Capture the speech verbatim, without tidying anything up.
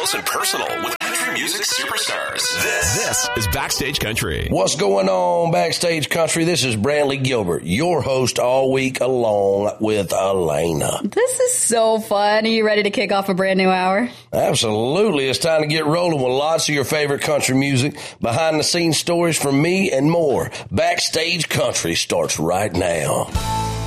close and personal with country music superstars. This, this is Backstage Country. What's going on, Backstage Country? This is Brantley Gilbert, your host all week along with Elena. This is so fun. Are you ready to kick off a brand new hour? Absolutely. It's time to get rolling with lots of your favorite country music, behind-the-scenes stories from me, and more. Backstage Country starts right now.